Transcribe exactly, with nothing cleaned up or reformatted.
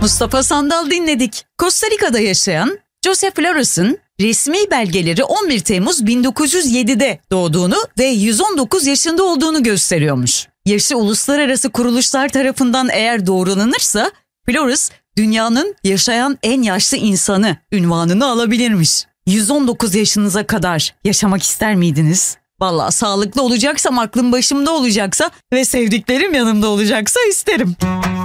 Mustafa Sandal dinledik. Costa Rica'da yaşayan Joseph Flores'ın resmi belgeleri on bir Temmuz bin dokuz yüz yedide doğduğunu ve yüz on dokuz yaşında olduğunu gösteriyormuş. Yaşı uluslararası kuruluşlar tarafından eğer doğrulanırsa Flores dünyanın yaşayan en yaşlı insanı unvanını alabilirmiş. yüz on dokuz yaşınıza kadar yaşamak ister miydiniz? Vallahi sağlıklı olacaksam, aklım başımda olacaksa ve sevdiklerim yanımda olacaksa isterim.